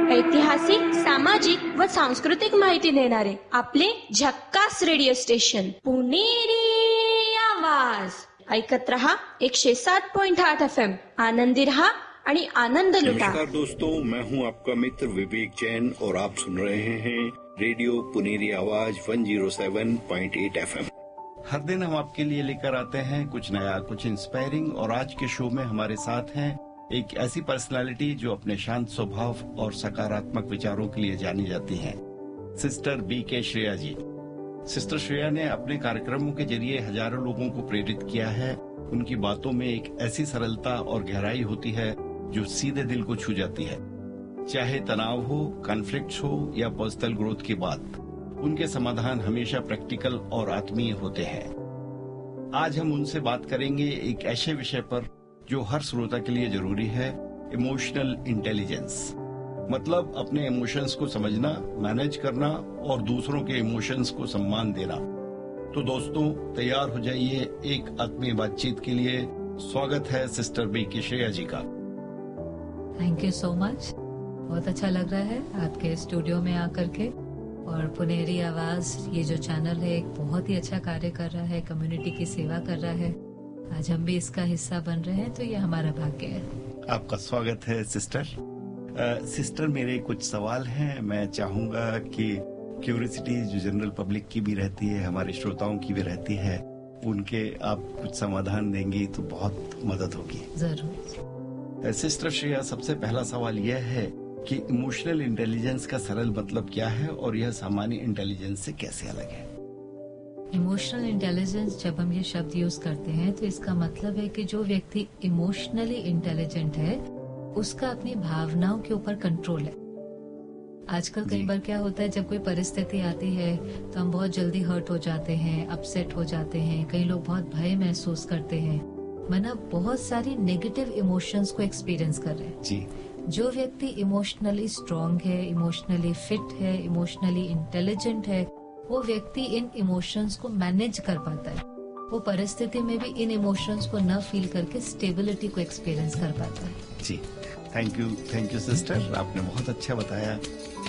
ऐतिहासिक, सामाजिक व सांस्कृतिक माहिती देणारे आपले झक्कास रेडिओ स्टेशन पुणेरी आवाज. ऐकत रहा 107.8 FM. आनंदी रहा आणि आनंद लुटा. नमस्कार दोस्तों, मैं हूं आपका मित्र विवेक जैन और आप सुन रहे हैं रेडियो पुनेरी आवाज 107.8 FM. हर दिन हम आपके लिए लेकर आते हैं कुछ नया, कुछ इंस्पायरिंग, और आज के शो में हमारे साथ हैं एक ऐसी पर्सनालिटी जो अपने शांत स्वभाव और सकारात्मक विचारों के लिए जानी जाती हैं, सिस्टर बीके श्रेया जी. सिस्टर श्रेया ने अपने कार्यक्रमों के जरिए हजारों लोगों को प्रेरित किया है. उनकी बातों में एक ऐसी सरलता और गहराई होती है जो सीधे दिल को छू जाती है. चाहे तनाव हो, कॉन्फ्लिक्ट्स हो या पर्सनल ग्रोथ की बात, उनके समाधान हमेशा प्रैक्टिकल और आत्मीय होते हैं. आज हम उनसे बात करेंगे एक ऐसे विषय पर जो हर श्रोता के लिए जरूरी है, इमोशनल इंटेलिजेंस. मतलब अपने इमोशंस को समझना, मैनेज करना और दूसरों के इमोशंस को सम्मान देना. तो दोस्तों, तैयार हो जाइए एक आत्मीय बातचीत के लिए. स्वागत है सिस्टर बीके श्रेया जी का. Thank you so much. बहुत अच्छा लग रहा है आपके स्टूडियो में आकर के. और पुनेरी आवाज ये जो चैनल है एक बहुत ही अच्छा कार्य कर रहा है, कम्युनिटी की सेवा कर रहा है. आज हम भी इसका हिस्सा बन रहे हैं, तो ये हमारा भाग्य है. आपका स्वागत है सिस्टर. सिस्टर, मेरे कुछ सवाल हैं. मैं चाहूंगा कि क्यूरियोसिटी जो जनरल पब्लिक की भी रहती है, हमारे श्रोताओं की भी रहती है, उनके आप कुछ समाधान देंगी तो बहुत मदद होगी. जरूर. सिस्टर श्रेया, सबसे पहला सवाल यह है कि इमोशनल इंटेलिजेंस का सरल मतलब क्या है और यह सामान्य इंटेलिजेंस से कैसे अलग है? इमोशनल इंटेलिजेंस, जब हम ये शब्द यूज करते हैं तो इसका मतलब है कि जो व्यक्ति इमोशनली इंटेलिजेंट है उसका अपनी भावनाओं के ऊपर कंट्रोल है. आजकल कई बार क्या होता है, जब कोई परिस्थिति आती है तो हम बहुत जल्दी हर्ट हो जाते हैं, अपसेट हो जाते हैं. कई लोग बहुत भय महसूस करते हैं, मतलब बहुत सारी नेगेटिव इमोशंस को एक्सपीरियंस कर रहे हैं. जी. जो व्यक्ति इमोशनली स्ट्रांग है, इमोशनली फिट है, इमोशनली इंटेलिजेंट है, वो व्यक्ति इन इमोशंस को मैनेज कर पाता है. वो परिस्थिति में भी इन इमोशंस को न फील करके स्टेबिलिटी को एक्सपीरियंस कर पाता है. जी, थैंक यू सिस्टर. आपने बहुत अच्छा बताया.